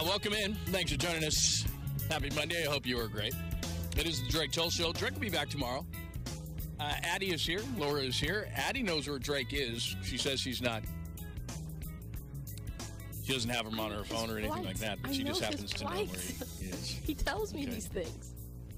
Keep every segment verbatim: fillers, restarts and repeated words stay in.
welcome in. Thanks for joining us. Happy Monday. I hope you are great. It is the Drake Toll Show. Drake will be back tomorrow. Uh, Addie is here. Laura is here. Addie knows where Drake is. She says she's not. She doesn't have him on her phone or anything like that, but I she just know happens to know where he is. He tells me Okay. these things.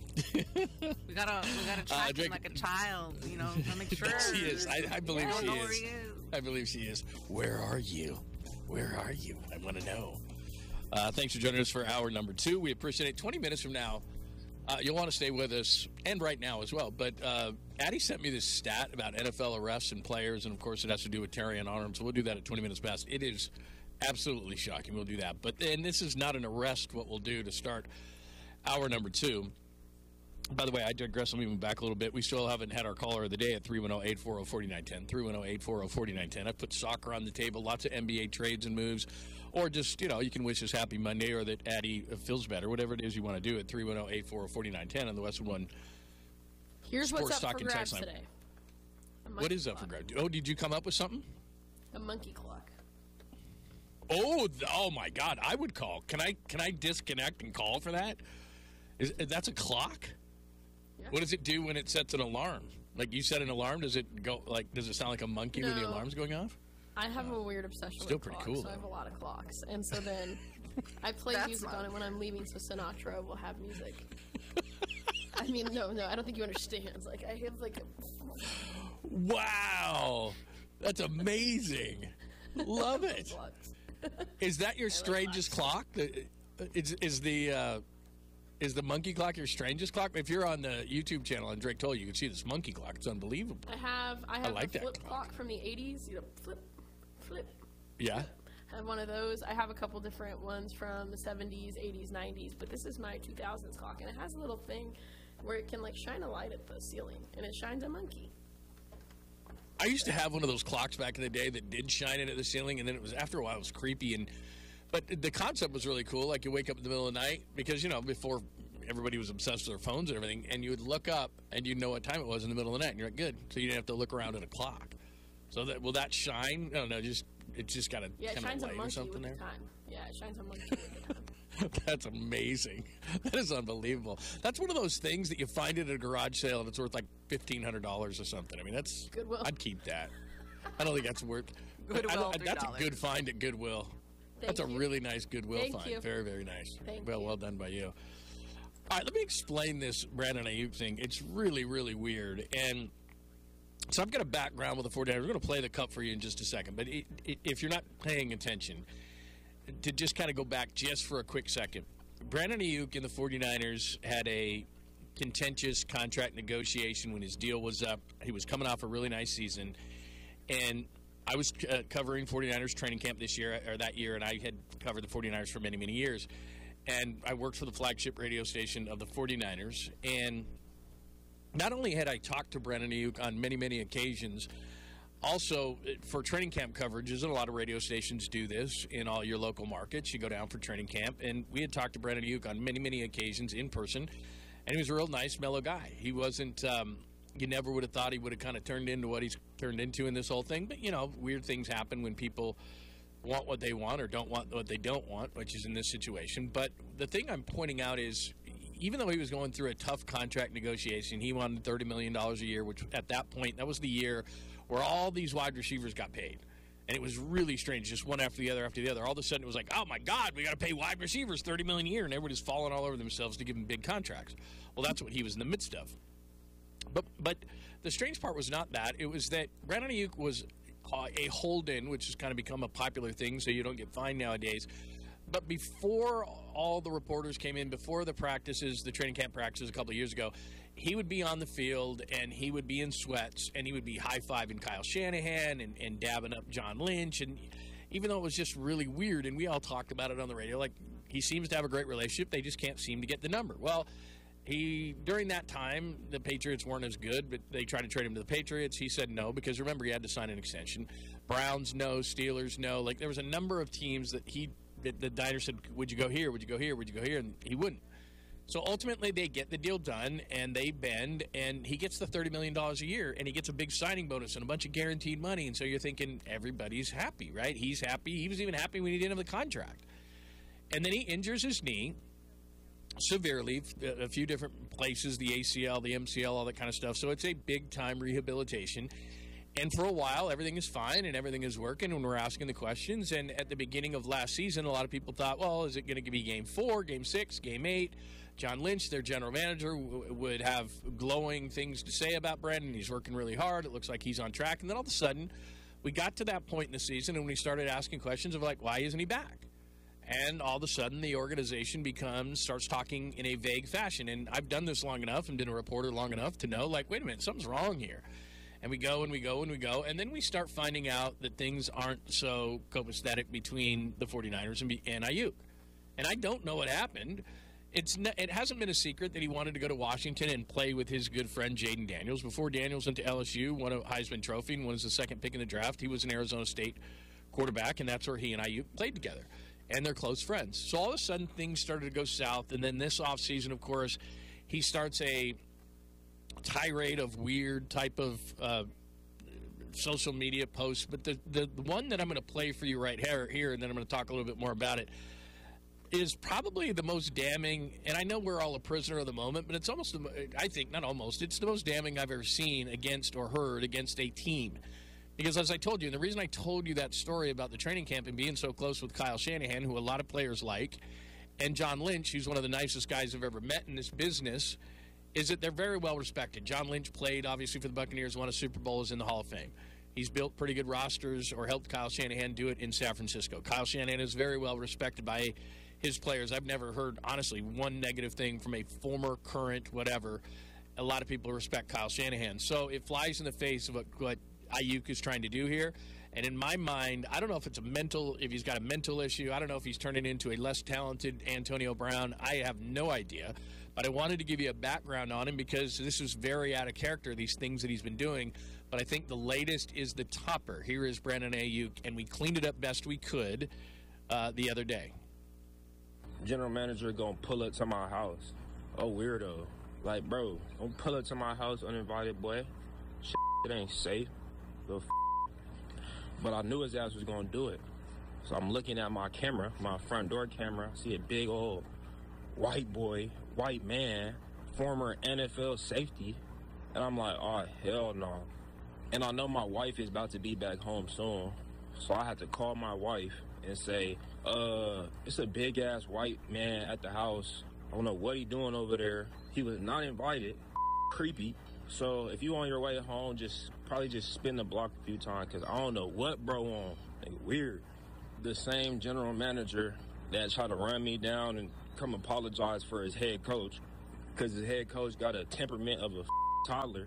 We gotta, we gotta track Uh, Drake- him like a child, you know, to make sure. She is. I, I believe I she don't know is. where he is. I believe she is. Where are you? Where are you? I want to know. Uh, thanks for joining us for hour number two. We appreciate it. twenty minutes from now, uh, you'll want to stay with us, and right now as well. But uh, Addie sent me this stat about N F L arrests and players, and of course it has to do with Terry and Arnold, so we'll do that at twenty minutes past. It is absolutely shocking. We'll do that. But and this is not an arrest, what we'll do to start hour number two. By the way, I digress. I'm moving back a little bit. We still haven't had our caller of the day at three one zero, eight four zero, four nine one zero. three one zero, eight four zero, four nine one zero. I put soccer on the table, lots of N B A trades and moves. Or just, you know, you can wish us happy Monday or that Addie feels better, whatever it is you want to do at three one zero, eight four zero, four nine one zero on the Westwood One. Here's Sports what's up Stock for and grabs Text line. today. A What monkey is up for clock. grabs? Oh, did you come up with something? A monkey clock. Oh, th- oh my God! I would call. Can I? Can I disconnect and call for that? Is that's a clock? Yeah. What does it do when it sets an alarm? Like you set an alarm, does it go like? Does it sound like a monkey when the No. alarm's going off? I have a weird obsession Still with pretty clocks, cool, so I have though. a lot of clocks. And so then I play That's music fun. on it when I'm leaving, so Sinatra will have music. I mean, no, no, I don't think you understand. It's like I have like a Wow, that's amazing. Love it. clocks. Is that your strangest clock? The- Is is the uh, is the monkey clock your strangest clock? If you're on the YouTube channel and Drake told you, you can see this monkey clock. It's unbelievable. I have I have like a that flip clock. clock from the eighties. You know, flip, flip. Yeah. I have one of those. I have a couple different ones from the seventies, eighties, nineties, but this is my two thousands clock, and it has a little thing where it can like shine a light at the ceiling, and it shines a monkey. I used to have one of those clocks back in the day that did shine into the ceiling, and then it was after a while it was creepy. And but the concept was really cool. Like you wake up in the middle of the night because you know before everybody was obsessed with their phones and everything, and you would look up and you'd know what time it was in the middle of the night, and you're like, good. So you didn't have to look around at a clock. So that will that shine? No, no, just it just got a Yeah, it kind shines of a light or monkey something with there. the time. Yeah, it shines a monkey with the time. That's amazing. That is unbelievable. That's one of those things that you find at a garage sale and it's worth like fifteen hundred dollars or something. I mean, that's Goodwill. I'd keep that. I don't think that's worth. Goodwill, I don't- that's a three dollars. good find at Goodwill. Thank that's a you. really nice Goodwill Thank find. you. Very, very nice. Thank well, you. well done by you. All right, let me explain this Brandon Ayuk thing. It's really, really weird. And so I've got a background with the 49ers. We're going to play the cup for you in just a second. But it, it, if you're not paying attention, to just kind of go back just for a quick second. Brandon Ayuk and the 49ers had a contentious contract negotiation when his deal was up. He was coming off a really nice season. And I was uh, covering 49ers training camp this year, or that year, and I had covered the 49ers for many, many years. And I worked for the flagship radio station of the 49ers. And not only had I talked to Brandon Ayuk on many, many occasions, also for training camp coverages, and a lot of radio stations do this in all your local markets. You go down for training camp, and we had talked to Brandon Ayuk on many, many occasions in person, and he was a real nice, mellow guy. He wasn't, um, you never would have thought he would have kind of turned into what he's turned into in this whole thing, but, you know, weird things happen when people want what they want or don't want what they don't want, which is in this situation. But the thing I'm pointing out is, even though he was going through a tough contract negotiation, he wanted thirty million dollars a year, which at that point, that was the year where all these wide receivers got paid. And it was really strange, just one after the other after the other. All of a sudden, it was like, oh, my God, we got to pay wide receivers thirty million dollars a year, and everybody's falling all over themselves to give them big contracts. Well, that's what he was in the midst of. But but the strange part was not that. It was that Brandon Ayuk was uh, a hold-in, which has kind of become a popular thing, so you don't get fined nowadays. But before all the reporters came in, before the practices, the training camp practices a couple of years ago, he would be on the field, and he would be in sweats, and he would be high-fiving Kyle Shanahan and, and dabbing up John Lynch. And even though it was just really weird, and we all talked about it on the radio, like, he seems to have a great relationship. They just can't seem to get the number. Well, he during that time, the Patriots weren't as good, but they tried to trade him to the Patriots. He said no because, remember, he had to sign an extension. Browns, no. Steelers, no. Like, there was a number of teams that he that the Niners said, would you go here, would you go here, would you go here, and he wouldn't. So ultimately, they get the deal done, and they bend, and he gets the thirty million dollars a year, and he gets a big signing bonus and a bunch of guaranteed money, and so you're thinking everybody's happy, right? He's happy. He was even happy when he didn't have the contract. And then he injures his knee severely, a few different places, the A C L, the M C L, all that kind of stuff. So it's a big-time rehabilitation. And for a while, everything is fine and everything is working when we're asking the questions. And at the beginning of last season, a lot of people thought, well, is it going to be game four, game six, game eight? John Lynch, their general manager, w- would have glowing things to say about Brandon. He's working really hard. It looks like he's on track. And then all of a sudden, we got to that point in the season and we started asking questions of like, why isn't he back? And all of a sudden, the organization becomes, starts talking in a vague fashion. And I've done this long enough and been a reporter long enough to know, like, wait a minute, something's wrong here. And we go and we go and we go. And then we start finding out that things aren't so copacetic between the 49ers and, and Ayuk. And I don't know what happened. It's ne- It hasn't been a secret that he wanted to go to Washington and play with his good friend Jaden Daniels. Before Daniels went to L S U, won a Heisman Trophy, and was the second pick in the draft. He was an Arizona State quarterback, and that's where he and Ayuk played together. And they're close friends. So all of a sudden, things started to go south. And then this offseason, of course, he starts a tirade of weird type of uh, social media posts. But the, the, the one that I'm going to play for you right here, here, and then I'm going to talk a little bit more about it, is probably the most damning. And I know we're all a prisoner of the moment, but it's almost, I think, not almost, it's the most damning I've ever seen against or heard against a team. Because as I told you, and the reason I told you that story about the training camp and being so close with Kyle Shanahan, who a lot of players like, and John Lynch, who's one of the nicest guys I've ever met in this business, is that they're very well respected. John Lynch played, obviously, for the Buccaneers, won a Super Bowl, is in the Hall of Fame. He's built pretty good rosters or helped Kyle Shanahan do it in San Francisco. Kyle Shanahan is very well respected by his players. I've never heard, honestly, one negative thing from a former, current, whatever. A lot of people respect Kyle Shanahan. So it flies in the face of what, what Ayuk is trying to do here. And in my mind, I don't know if it's a mental, if he's got a mental issue. I don't know if he's turning into a less talented Antonio Brown. I have no idea. But I wanted to give you a background on him because this is very out of character, these things that he's been doing. But I think the latest is the topper. Here is Brandon Ayuk, and we cleaned it up best we could uh, the other day. General manager gonna pull up to my house. Oh, weirdo. Like, bro, don't pull up to my house uninvited, boy. Shit, it ain't safe. Little f- but I knew his ass was gonna do it. So I'm looking at my camera, my front door camera. I see a big old white boy, white man, former N F L safety. And I'm like, oh, hell no. And I know my wife is about to be back home soon. So I had to call my wife and say, uh, it's a big ass white man at the house. I don't know what he doing over there. He was not invited. Creepy. So if you on your way home, just probably just spin the block a few times because I don't know what bro on. Like, weird. The same general manager that tried to run me down and come apologize for his head coach because his head coach got a temperament of a toddler.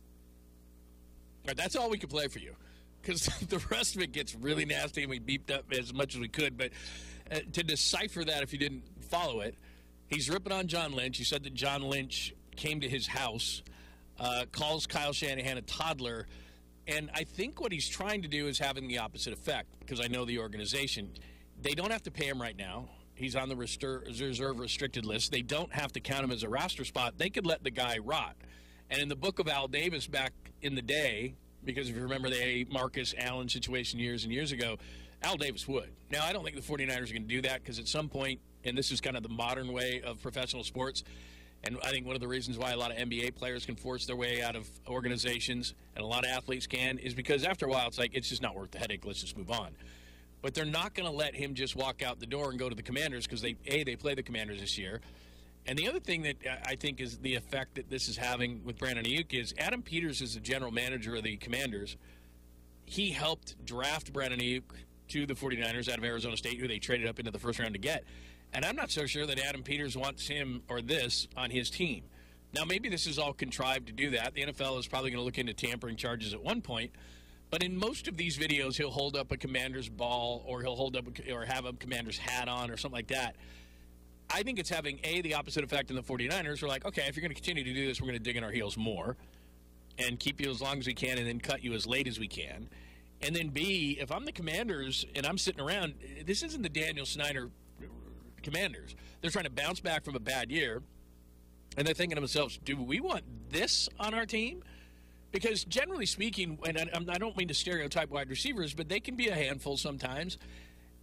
All right, that's all we can play for you because the rest of it gets really nasty and we beeped up as much as we could. But uh, to decipher that, if you didn't follow it, he's ripping on John Lynch. He said that John Lynch came to his house, uh, calls Kyle Shanahan a toddler. And I think what he's trying to do is having the opposite effect because I know the organization. They don't have to pay him right now. He's on the reserve restricted list. They don't have to count him as a roster spot. They could let the guy rot. And in the book of Al Davis back in the day, because if you remember the Marcus Allen situation years and years ago, Al Davis would. Now, I don't think the 49ers are going to do that because at some point, and this is kind of the modern way of professional sports, and I think one of the reasons why a lot of N B A players can force their way out of organizations and a lot of athletes can is because after a while, it's like, it's just not worth the headache. Let's just move on. But they're not going to let him just walk out the door and go to the Commanders because, they A, they play the Commanders this year. And the other thing that I think is the effect that this is having with Brandon Ayuk is Adam Peters is the general manager of the Commanders. He helped draft Brandon Ayuk to the 49ers out of Arizona State, who they traded up into the first round to get. And I'm not so sure that Adam Peters wants him or this on his team. Now, maybe this is all contrived to do that. The N F L is probably going to look into tampering charges at one point. But in most of these videos, he'll hold up a Commander's ball or he'll hold up a, or have a Commander's hat on or something like that. I think it's having, A, the opposite effect in the 49ers. We're like, okay, if you're going to continue to do this, we're going to dig in our heels more and keep you as long as we can and then cut you as late as we can. And then, B, if I'm the Commanders and I'm sitting around, this isn't the Daniel Snyder Commanders. They're trying to bounce back from a bad year, and they're thinking to themselves, do we want this on our team? Because generally speaking, and I, I don't mean to stereotype wide receivers, but they can be a handful sometimes.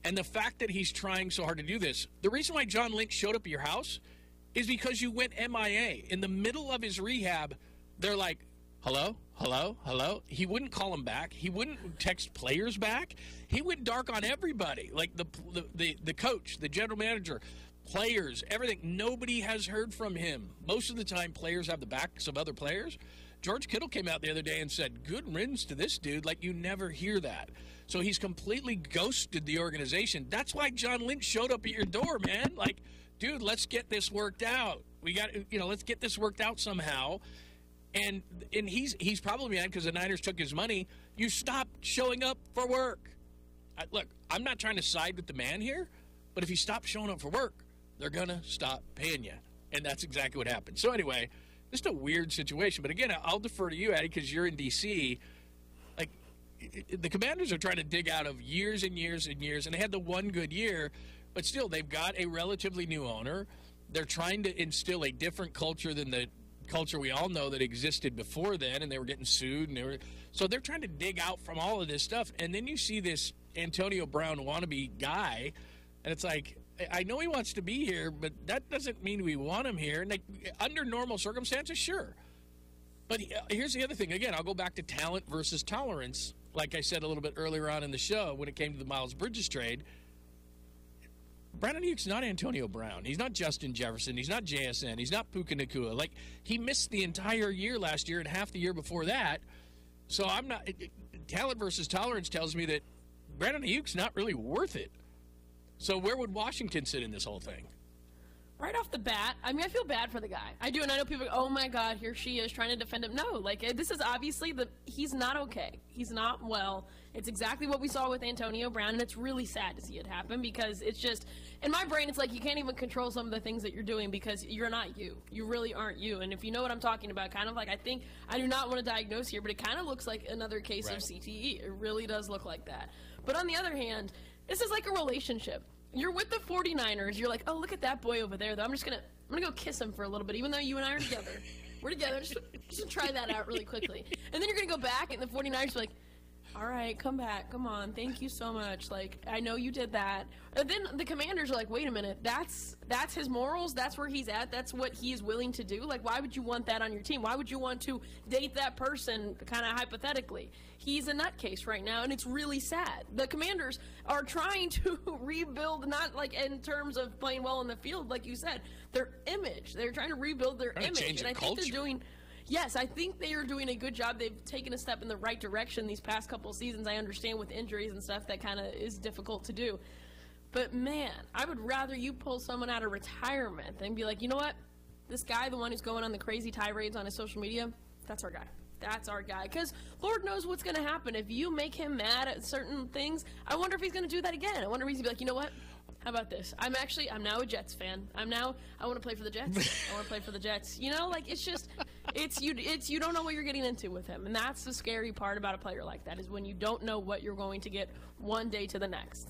And the fact that he's trying so hard to do this, the reason why John Lynch showed up at your house is because you went M I A. In the middle of his rehab, they're like, hello, hello, hello. He wouldn't call him back. He wouldn't text players back. He went dark on everybody, like the the, the, the coach, the general manager, players, everything. Nobody has heard from him. Most of the time, players have the backs of other players. George Kittle came out the other day and said, good riddance to this dude. Like, you never hear that. So he's completely ghosted the organization. That's why John Lynch showed up at your door, man. Like, dude, let's get this worked out. We got, you know, let's get this worked out somehow. And and he's he's probably mad because the Niners took his money. You stopped showing up for work. I, look, I'm not trying to side with the man here, but if you stop showing up for work, they're going to stop paying you. And that's exactly what happened. So anyway, just a weird situation. But again, I'll defer to you, Eddie, because you're in D C. Like, the Commanders are trying to dig out of years and years and years, and they had the one good year, but still, they've got a relatively new owner. They're trying to instill a different culture than the culture we all know that existed before then, and they were getting sued, and they were so they're trying to dig out from all of this stuff. And then you see this Antonio Brown wannabe guy, and it's like, I know he wants to be here, but that doesn't mean we want him here. And like, under normal circumstances, sure. But here's the other thing. Again, I'll go back to talent versus tolerance. Like I said a little bit earlier on in the show, when it came to the Miles Bridges trade, Brandon Ayuk's not Antonio Brown. He's not Justin Jefferson. He's not J S N. He's not Puka Nacua. Like, he missed the entire year last year and half the year before that. So I'm not it, it, talent versus tolerance tells me that Brandon Ayuk's not really worth it. So where would Washington sit in this whole thing? Right off the bat, I mean, I feel bad for the guy. I do, and I know people go, oh my God, here she is trying to defend him. No, like, this is obviously the, he's not okay. He's not well. It's exactly what we saw with Antonio Brown, and it's really sad to see it happen because it's just, in my brain, it's like you can't even control some of the things that you're doing because you're not you. You really aren't you. And if you know what I'm talking about, kind of like, I think, I do not want to diagnose here, but it kind of looks like another case right. of C T E. It really does look like that. But on the other hand, this is like a relationship. You're with the forty-niners. You're like, oh, look at that boy over there, though. I'm just going to I'm gonna go kiss him for a little bit, even though you and I are together. We're together. Just, just try that out really quickly. And then you're going to go back, and the forty-niners are like, all right, come back. Come on. Thank you so much. Like, I know you did that. And then the Commanders are like, wait a minute. That's that's his morals. That's where he's at. That's what he is willing to do. Like, why would you want that on your team? Why would you want to date that person kind of hypothetically? He's a nutcase right now, and it's really sad. The Commanders are trying to rebuild, not like in terms of playing well in the field, like you said, their image. They're trying to rebuild their Trying to image. change And I the think they're culture. doing... Yes, I think they are doing a good job. They've taken a step in the right direction these past couple of seasons. I understand with injuries and stuff that kind of is difficult to do. But, man, I would rather you pull someone out of retirement than be like, you know what? This guy, the one who's going on the crazy tirades on his social media, that's our guy. That's our guy. Because Lord knows what's going to happen. If you make him mad at certain things, I wonder if he's going to do that again. I wonder if he's going to be like, you know what? How about this? I'm actually, I'm now a Jets fan. I'm now, I want to play for the Jets. I want to play for the Jets. You know, like, it's just, it's you, it's, you don't know what you're getting into with him. And that's the scary part about a player like that, is when you don't know what you're going to get one day to the next.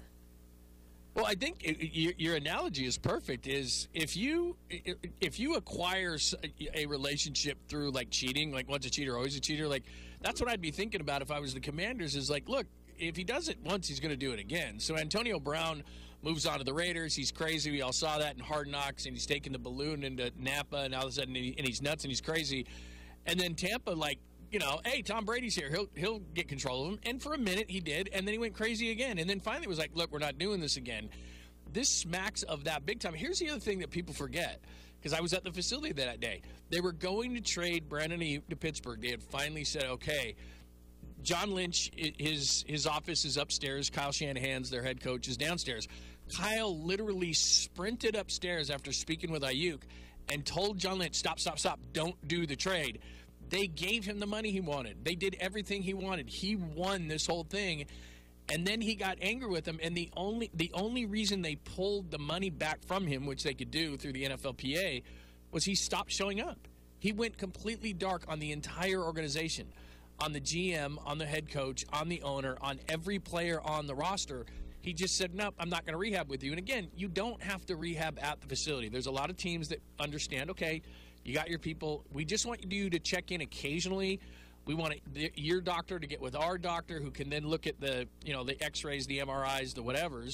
Well, I think it, your, your analogy is perfect. Is if you if you acquire a relationship through like cheating, like once a cheater, always a cheater, like that's what I'd be thinking about if I was the Commanders. Is like, look, if he does it once, he's going to do it again. So Antonio Brown moves on to the Raiders. He's crazy. We all saw that in Hard Knocks, and he's taking the balloon into Napa, and all of a sudden, he, and he's nuts and he's crazy. And then Tampa, like, you know, hey, Tom Brady's here. He'll he'll get control of him. And for a minute, he did, and then he went crazy again. And then finally, it was like, look, we're not doing this again. This smacks of that big time. Here's the other thing that people forget, because I was at the facility that day. They were going to trade Brandon Ayuk to Pittsburgh. They had finally said, okay, John Lynch, his his office is upstairs. Kyle Shanahan's, their head coach, is downstairs. Kyle literally sprinted upstairs after speaking with Ayuk and told John Lynch, stop, stop, stop, don't do the trade. They gave him the money he wanted. They did everything he wanted. He won this whole thing. And then he got angry with them, and the only the only reason they pulled the money back from him, which they could do through the N F L P A, was he stopped showing up. He went completely dark on the entire organization, on the G M, on the head coach, on the owner, on every player on the roster. He just said, nope, I'm not going to rehab with you. And again, you don't have to rehab at the facility. There's a lot of teams that understand, okay, you got your people. We just want you to check in occasionally. We want your doctor to get with our doctor, who can then look at the, you know, the x-rays, the M R Is, the whatevers.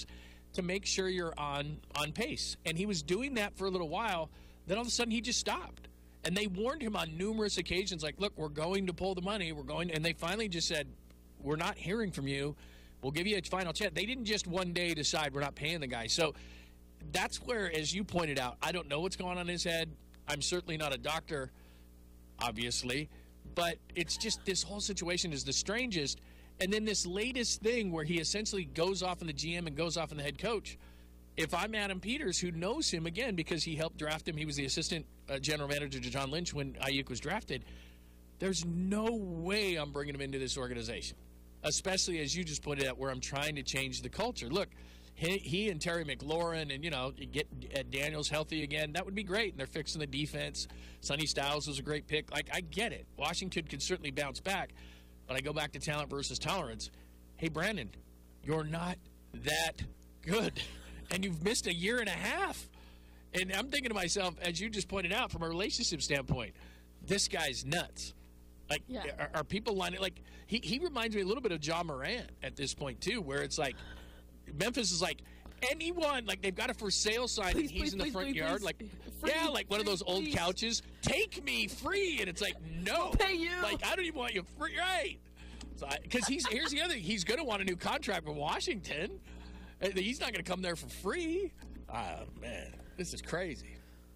to make sure you're on on pace. And he was doing that for a little while. Then all of a sudden he just stopped. And they warned him on numerous occasions, like, look, we're going to pull the money. We're going, and they finally just said, we're not hearing from you. We'll give you a final chance. They didn't just one day decide we're not paying the guy. So that's where, as you pointed out, I don't know what's going on in his head. I'm certainly not a doctor, obviously. But it's just this whole situation is the strangest. And then this latest thing where he essentially goes off on the G M and goes off on the head coach. If I'm Adam Peters, who knows him, again, because he helped draft him, he was the assistant uh, general manager to John Lynch when Ayuk was drafted, there's no way I'm bringing him into this organization, especially as you just pointed out, where I'm trying to change the culture. Look, he, he and Terry McLaurin and, you know, get uh, Daniels healthy again, that would be great. And they're fixing the defense. Sonny Styles was a great pick. Like, I get it. Washington could certainly bounce back. But I go back to talent versus tolerance. Hey, Brandon, you're not that good. And you've missed a year and a half. And I'm thinking to myself, as you just pointed out, from a relationship standpoint, this guy's nuts. Like, Yeah. are, are people lining, like, he, he reminds me a little bit of John Moran at this point, too, where it's like, Memphis is like, anyone, like, they've got a for sale sign Please, and he's please, in the please, front please, yard, please. like, Free, yeah, like one of free, those old please. couches, take me free. And it's like, no. We'll pay you. Like, I don't even want you free, right? Because he's here's the other thing. He's going to want a new contract with Washington. Uh, He's not going to come there for free. Oh, man. This is crazy.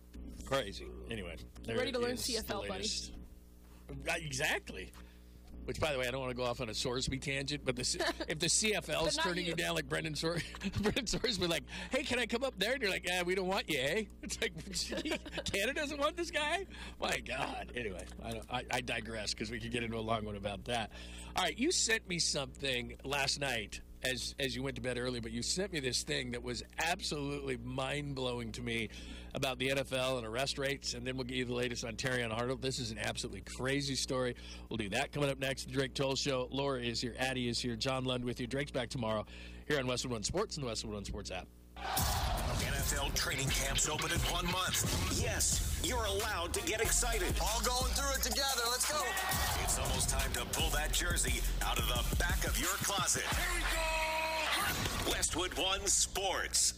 Crazy. Anyway. there Ready to learn is C F L, the buddy. latest. Uh, Exactly. Which, by the way, I don't want to go off on a Sorsby tangent, but the, C- if the C F L is But not turning you. you. down like Brendan Sor- Brendan Sorsby, like, hey, can I come up there? And you're like, yeah, we don't want you, eh? It's like, Canada doesn't want this guy? My God. Anyway, I, don't, I, I digress because we could get into a long one about that. All right, you sent me something last night as as you went to bed early, but you sent me this thing that was absolutely mind-blowing to me about the N F L and arrest rates, and then we'll get you the latest on Terrion Arnold. This is an absolutely crazy story. We'll do that coming up next. The Drake Toll Show. Laura is here. Addie is here. John Lund with you. Drake's back tomorrow here on Westwood One Sports and the Westwood One Sports app. N F L training camps open in one month. Yes, you're allowed to get excited. All going through it together. Let's go. It's almost time to pull that jersey out of the back of your closet. Here we go! Westwood One Sports.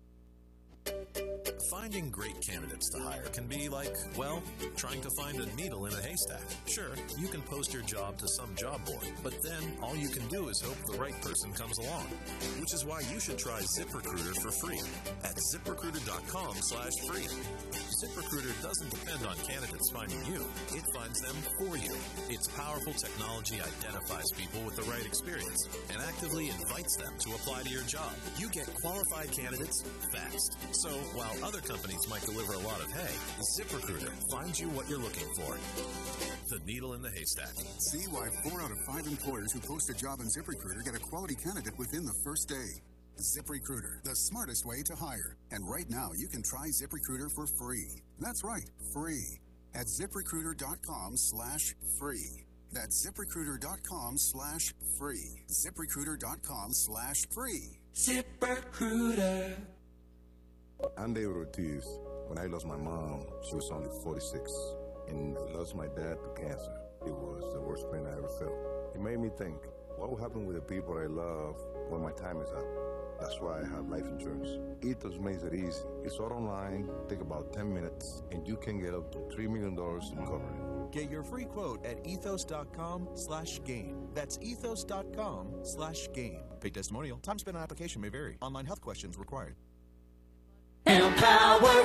Finding great candidates to hire can be like, well, trying to find a needle in a haystack. Sure, you can post your job to some job board, but then all you can do is hope the right person comes along. Which is why you should try ZipRecruiter for free at ZipRecruiter.com slash free. ZipRecruiter doesn't depend on candidates finding you. It finds them for you. Its powerful technology identifies people with the right experience and actively invites them to apply to your job. You get qualified candidates fast. So while other companies might deliver a lot of hay, ZipRecruiter finds you what you're looking for. The needle in the haystack. See why four out of five employers who post a job on ZipRecruiter get a quality candidate within the first day. ZipRecruiter, the smartest way to hire. And right now, you can try ZipRecruiter for free. That's right, free. At ZipRecruiter.com slash free. That's ZipRecruiter.com slash free. ZipRecruiter.com slash free. ZipRecruiter. I'm David Ortiz. When I lost my mom, she was only forty-six. And I lost my dad to cancer. It was the worst pain I ever felt. It made me think, what will happen with the people I love when my time is up? That's why I have life insurance. Ethos makes it easy. It's all online, take about ten minutes, and you can get up to three million dollars in coverage. Get your free quote at ethos.com slash game. That's ethos.com slash game. Paid testimonial. Time spent on application may vary. Online health questions required. Empower.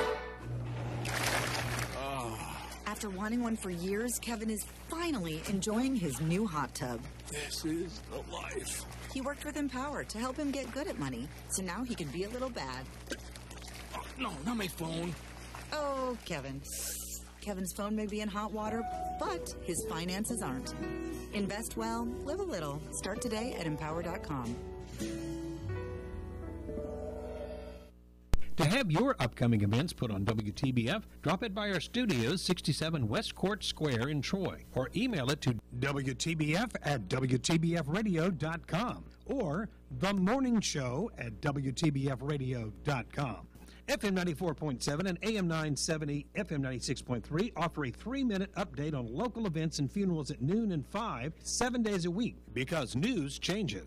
After wanting one for years, Kevin is finally enjoying his new hot tub. This is the life. He worked with Empower to help him get good at money, so now he can be a little bad. Oh, no, not my phone. Oh, Kevin. Kevin's phone may be in hot water, but his finances aren't. Invest well, live a little. Start today at empower dot com. To have your upcoming events put on W T B F, drop it by our studios, sixty-seven West Court Square in Troy, or email it to W T B F at W T B F radio dot com or The Morning Show at W T B F radio dot com. F M ninety-four point seven and A M nine seventy, F M ninety-six point three offer a three-minute update on local events and funerals at noon and five, seven days a week, because news changes.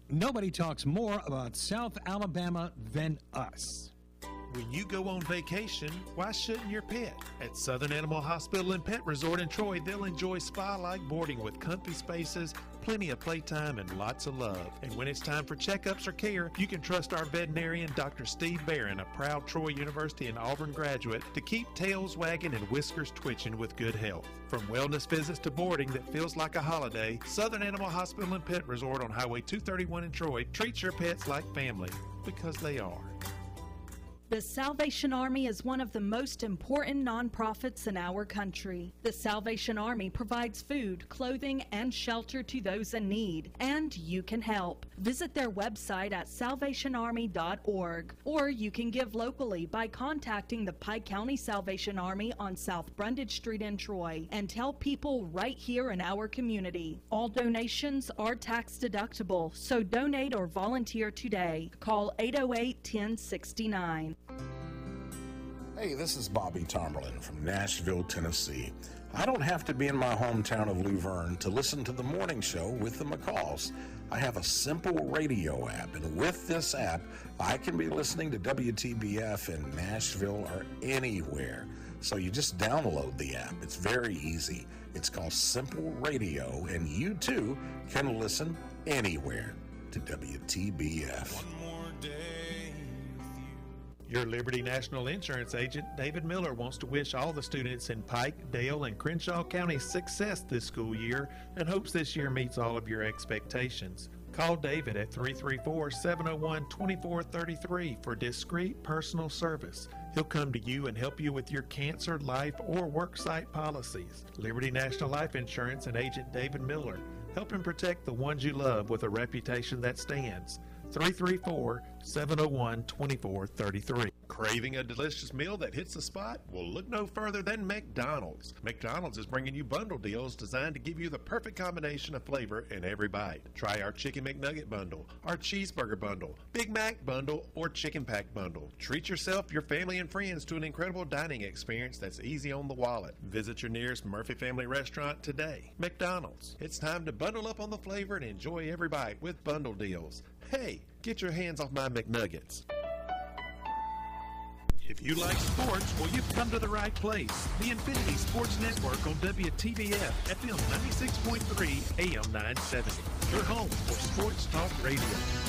Nobody talks more about South Alabama than us. When you go on vacation, why shouldn't your pet? At Southern Animal Hospital and Pet Resort in Troy, they'll enjoy spa-like boarding with comfy spaces, plenty of playtime, and lots of love. And when it's time for checkups or care, you can trust our veterinarian, Doctor Steve Barron, a proud Troy University and Auburn graduate, to keep tails wagging and whiskers twitching with good health. From wellness visits to boarding that feels like a holiday, Southern Animal Hospital and Pet Resort on Highway two thirty-one in Troy treats your pets like family, because they are. The Salvation Army is one of the most important nonprofits in our country. The Salvation Army provides food, clothing, and shelter to those in need, and you can help. Visit their website at salvation army dot org, or you can give locally by contacting the Pike County Salvation Army on South Brundage Street in Troy, and tell people right here in our community. All donations are tax deductible, so donate or volunteer today. Call eight oh eight, ten sixty-nine. Hey, this is Bobby Tomberlin from Nashville, Tennessee. I don't have to be in my hometown of Luverne to listen to the morning show with the McCalls. I have a simple radio app, and with this app, I can be listening to W T B F in Nashville or anywhere. So you just download the app. It's very easy. It's called Simple Radio, and you too can listen anywhere to W T B F. Your Liberty National Insurance agent, David Miller, wants to wish all the students in Pike, Dale, and Crenshaw counties success this school year and hopes this year meets all of your expectations. Call David at three three four, seven oh one, two four three three for discreet personal service. He'll come to you and help you with your cancer, life, or worksite policies. Liberty National Life Insurance and agent David Miller, helping protect the ones you love with a reputation that stands. three three four, seven oh one, two four three three. Craving a delicious meal that hits the spot? Well, look no further than McDonald's. McDonald's is bringing you bundle deals designed to give you the perfect combination of flavor in every bite. Try our Chicken McNugget bundle, our Cheeseburger bundle, Big Mac bundle, or Chicken Pack bundle. Treat yourself, your family, and friends to an incredible dining experience that's easy on the wallet. Visit your nearest Murphy Family Restaurant today. McDonald's. It's time to bundle up on the flavor and enjoy every bite with bundle deals. Hey, get your hands off my McNuggets. If you like sports, well, you've come to the right place. The Infinity Sports Network on W T B F, F M ninety-six point three, A M nine seventy. Your home for sports talk radio.